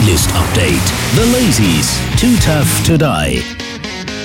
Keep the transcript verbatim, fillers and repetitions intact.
Playlist Update. The Lazies, Too Tough to Die.